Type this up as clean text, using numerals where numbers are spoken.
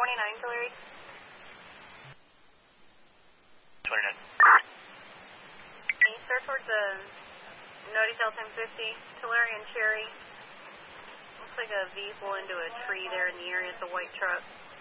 29, Tulare. 29. Can you start towards the Norte-Tel 1050, Tulare and Cherry? Looks like a vehicle into a tree there in the area. It's a white truck.